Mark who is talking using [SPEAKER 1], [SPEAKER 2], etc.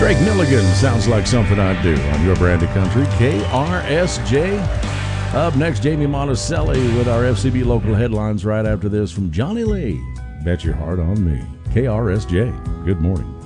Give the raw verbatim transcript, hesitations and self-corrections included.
[SPEAKER 1] Craig Milligan sounds like something I'd do on your brand of country, K R S J. Up next, Jamie Monticelli with our F C B local headlines right after this from Johnny Lee. Bet your heart on me. K R S J. Good morning.